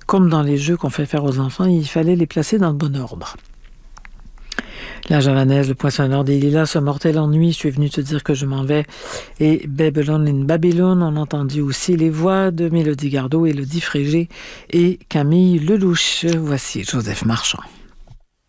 comme dans les jeux qu'on fait faire aux enfants, il fallait les placer dans le bon ordre. La javanaise, le poinçonneur des lilas, ce mortel ennui, je suis venu te dire que je m'en vais. Et Babylon in Babylone, on entendit aussi les voix de Mélodie Gardot, Élodie Frégé et Camille Lelouch. Voici Joseph Marchand.